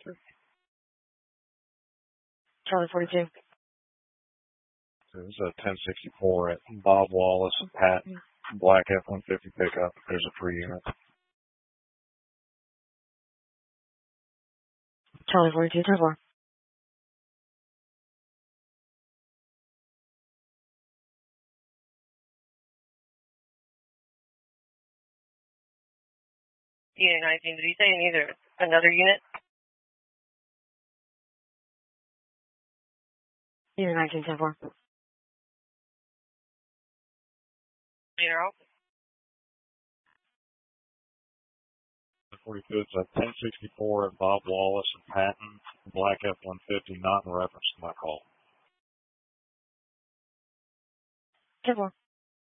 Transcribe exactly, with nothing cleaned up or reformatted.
Charlie forty-two. There's a ten sixty-four at Bob Wallace and Patton, black F one fifty pickup. There's a free unit. Charlie forty-two, ten four. Unit nineteen, did you say in either another unit? Unit nineteen, ten four. General. forty-two, it's a ten sixty-four at Bob Wallace and Patton, black F one fifty, not in reference to my call. ten four.